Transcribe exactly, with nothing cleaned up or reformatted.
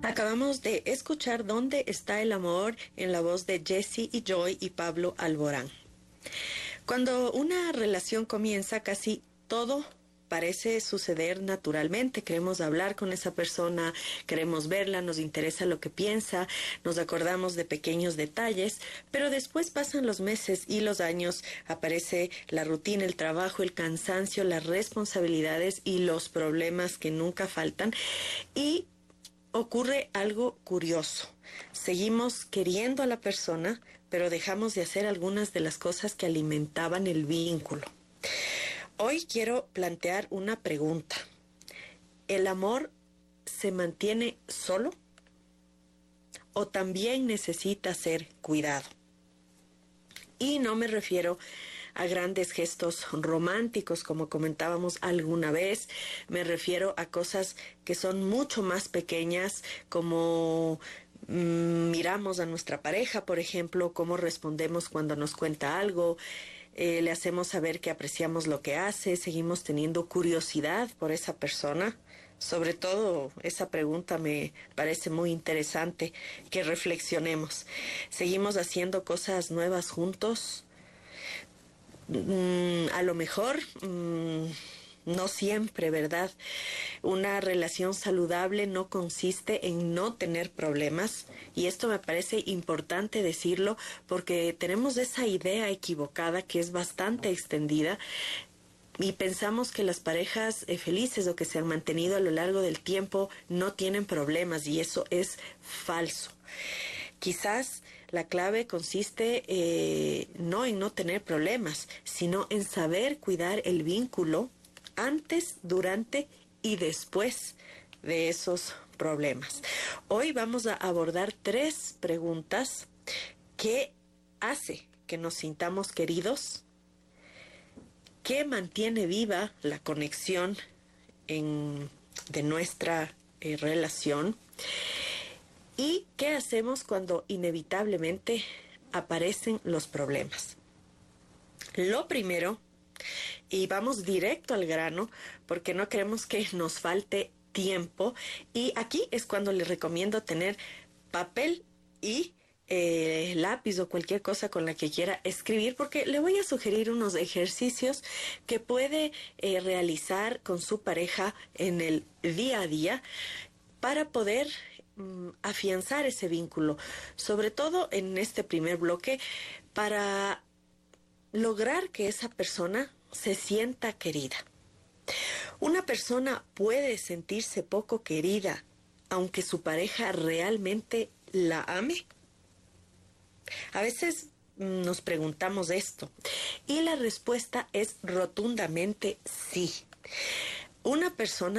Acabamos de escuchar ¿Dónde está el amor? En la voz de Jessie y Joy y Pablo Alborán. Cuando una relación comienza, casi todo parece suceder naturalmente. Queremos hablar con esa persona, queremos verla, nos interesa lo que piensa, nos acordamos de pequeños detalles, pero después pasan los meses y los años, aparece la rutina, el trabajo, el cansancio, las responsabilidades y los problemas que nunca faltan, y ocurre algo curioso. Seguimos queriendo a la persona, pero dejamos de hacer algunas de las cosas que alimentaban el vínculo. Hoy quiero plantear una pregunta. ¿El amor se mantiene solo o también necesita ser cuidado? Y no me refiero a grandes gestos románticos, como comentábamos alguna vez. Me refiero a cosas que son mucho más pequeñas, como mmm, miramos a nuestra pareja, por ejemplo, cómo respondemos cuando nos cuenta algo, eh, le hacemos saber que apreciamos lo que hace, seguimos teniendo curiosidad por esa persona. Sobre todo, esa pregunta me parece muy interesante que reflexionemos. ¿Seguimos haciendo cosas nuevas juntos? Mm, a lo mejor mm, no siempre, ¿verdad? Una relación saludable no consiste en no tener problemas, y esto me parece importante decirlo porque tenemos esa idea equivocada que es bastante extendida, y pensamos que las parejas eh, felices o que se han mantenido a lo largo del tiempo no tienen problemas, y eso es falso. Quizás la clave consiste eh, no en no tener problemas, sino en saber cuidar el vínculo antes, durante y después de esos problemas. Hoy vamos a abordar tres preguntas que hace que nos sintamos queridos, que mantiene viva la conexión en, de nuestra eh, relación, y qué hacemos cuando inevitablemente aparecen los problemas. Lo primero, y vamos directo al grano porque no queremos que nos falte tiempo, y aquí es cuando les recomiendo tener papel y Eh, lápiz o cualquier cosa con la que quiera escribir, porque le voy a sugerir unos ejercicios que puede eh, realizar con su pareja en el día a día para poder mm, afianzar ese vínculo, sobre todo en este primer bloque, para lograr que esa persona se sienta querida. Una persona puede sentirse poco querida aunque su pareja realmente la ame. A veces nos preguntamos esto, y la respuesta es rotundamente sí. Una persona